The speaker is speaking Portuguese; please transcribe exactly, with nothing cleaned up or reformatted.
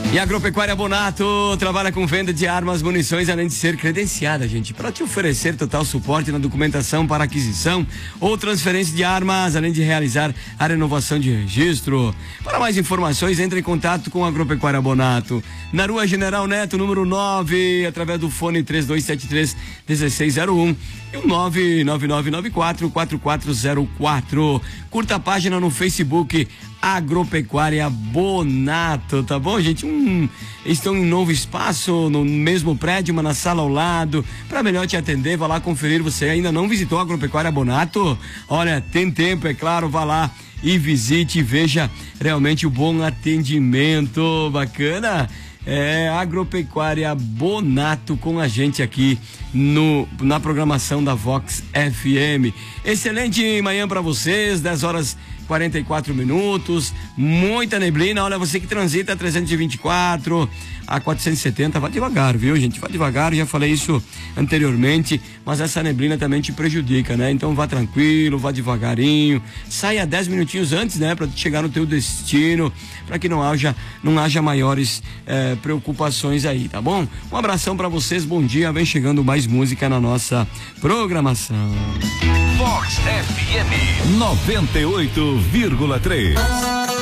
E a Agropecuária Bonato trabalha com venda de armas, munições, além de ser credenciada, gente, para te oferecer total suporte na documentação para aquisição ou transferência de armas, além de realizar a renovação de registro. Para mais informações, entre em contato com a Agropecuária Bonato, na Rua General Neto, número nove, através do fone três dois sete três, um seis zero um e o nove nove nove nove quatro, quatro quatro zero quatro. Curta a página no Facebook Agropecuária Bonato, tá bom, gente? Um, estão em novo espaço, no mesmo prédio, mas na sala ao lado, para melhor te atender. Vá lá conferir. Você ainda não visitou a Agropecuária Bonato? Olha, tem tempo, é claro, vá lá e visite e veja realmente o bom atendimento. Bacana? É, Agropecuária Bonato com a gente aqui no, na programação da Vox F M. Excelente manhã para vocês, dez horas quarenta e quatro minutos, muita neblina. Olha, você que transita trezentos e vinte e quatro a quatrocentos e setenta, vá devagar, viu, gente? Vá devagar, já falei isso anteriormente, mas essa neblina também te prejudica, né? Então vá tranquilo, vá devagarinho, saia dez minutinhos antes, né, para chegar no teu destino, para que não haja, não haja maiores eh, preocupações aí, tá bom? Um abração para vocês, bom dia, vem chegando mais música na nossa programação. Vox F M noventa e oito vírgula três.